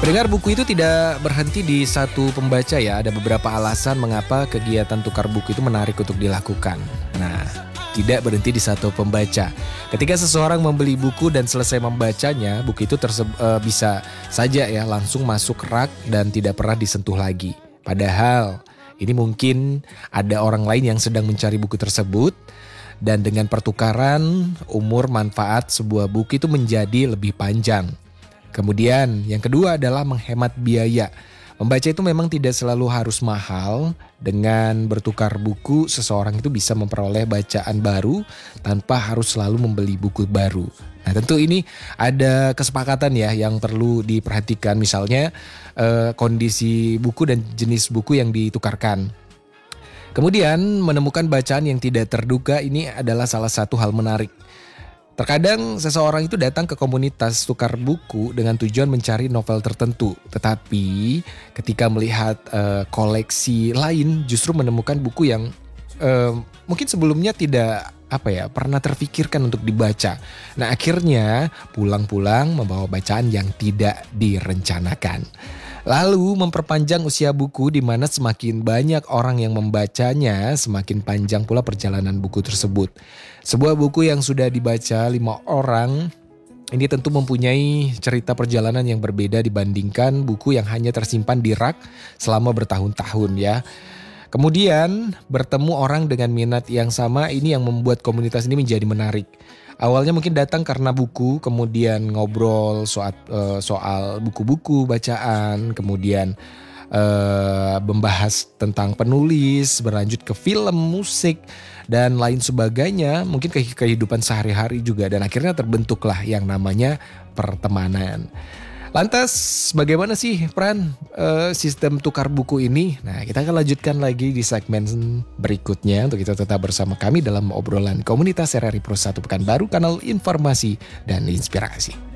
Pendengar, buku itu tidak berhenti di satu pembaca ya. Ada beberapa alasan mengapa kegiatan tukar buku itu menarik untuk dilakukan. Nah, tidak berhenti di satu pembaca. Ketika seseorang membeli buku dan selesai membacanya, buku itu bisa saja ya langsung masuk rak dan tidak pernah disentuh lagi. Padahal ini mungkin ada orang lain yang sedang mencari buku tersebut, dan dengan pertukaran umur manfaat sebuah buku itu menjadi lebih panjang. Kemudian yang kedua adalah menghemat biaya. Membaca itu memang tidak selalu harus mahal. Dengan bertukar buku, seseorang itu bisa memperoleh bacaan baru tanpa harus selalu membeli buku baru. Nah, tentu ini ada kesepakatan ya yang perlu diperhatikan. Misalnya kondisi buku dan jenis buku yang ditukarkan. Kemudian menemukan bacaan yang tidak terduga ini adalah salah satu hal menarik. Terkadang seseorang itu datang ke komunitas tukar buku dengan tujuan mencari novel tertentu. Tetapi ketika melihat koleksi lain justru menemukan buku yang mungkin sebelumnya tidak pernah terfikirkan untuk dibaca. Nah, akhirnya pulang-pulang membawa bacaan yang tidak direncanakan. Lalu memperpanjang usia buku, di mana semakin banyak orang yang membacanya, semakin panjang pula perjalanan buku tersebut. Sebuah buku yang sudah dibaca 5 orang ini tentu mempunyai cerita perjalanan yang berbeda dibandingkan buku yang hanya tersimpan di rak selama bertahun-tahun ya. Kemudian bertemu orang dengan minat yang sama, ini yang membuat komunitas ini menjadi menarik. Awalnya mungkin datang karena buku, kemudian ngobrol soal buku-buku bacaan, kemudian membahas tentang penulis, berlanjut ke film, musik, dan lain sebagainya. Mungkin kehidupan sehari-hari juga, dan akhirnya terbentuklah yang namanya pertemanan. Lantas bagaimana sih peran sistem tukar buku ini? Nah, kita akan lanjutkan lagi di segmen berikutnya. Untuk itu tetap bersama kami dalam obrolan komunitas RRI Pro 1 Pekanbaru, kanal informasi dan inspirasi.